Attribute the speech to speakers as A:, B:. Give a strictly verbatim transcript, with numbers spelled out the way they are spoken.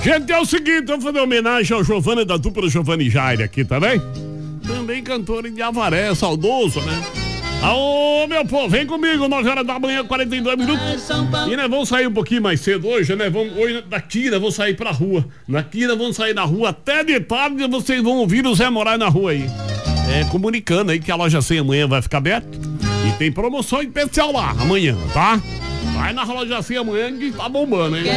A: Gente, é o seguinte, eu vou fazer homenagem ao Giovanni da dupla Giovanni Jair aqui, tá bem? Também cantor de Avaré, saudoso, né? Ô, meu povo, vem comigo, nove horas da manhã, quarenta e dois minutos. E nós vamos sair um pouquinho mais cedo hoje, né? Vamos, hoje daqui nós vamos sair pra rua. Daqui nós vamos sair na rua até de tarde, vocês vão ouvir o Zé Moraes na rua aí. É, comunicando aí que a loja cem amanhã vai ficar aberta. E tem promoção especial lá amanhã, tá? Vai na loja cem amanhã que tá bombando, hein?